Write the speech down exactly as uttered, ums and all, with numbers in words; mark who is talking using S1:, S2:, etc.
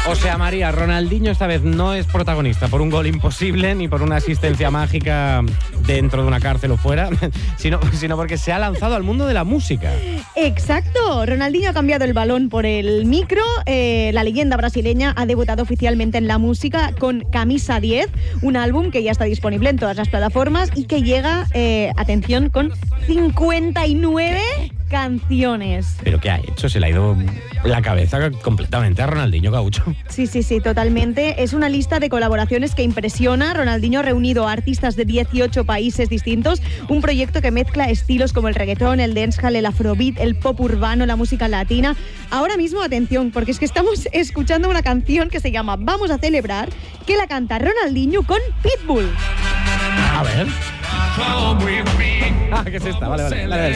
S1: O sea, María, Ronaldinho esta vez no es protagonista por un gol imposible ni por una asistencia mágica dentro de una cárcel o fuera, sino, sino porque se ha lanzado al mundo de la música.
S2: Exacto. Ronaldinho ha cambiado el balón por el micro. Eh, la leyenda brasileña ha debutado oficialmente en la música con Camisa diez, un álbum que ya está disponible en todas las plataformas y que llega, eh, atención, con cincuenta y nueve canciones.
S1: ¿Pero qué ha hecho? Se le ha ido la cabeza completamente a Ronaldinho Gaucho.
S2: Sí, sí, sí, totalmente. Es una lista de colaboraciones que impresiona. Ronaldinho ha reunido a artistas de dieciocho países distintos, un proyecto que mezcla estilos como el reggaetón, el dancehall, el afrobeat, el pop urbano, la música latina. Ahora mismo, atención, porque es que estamos escuchando una canción que se llama Vamos a celebrar, que la canta Ronaldinho con Pitbull.
S1: A ver. Ah, ¿qué es esta? Vale, vale, vale.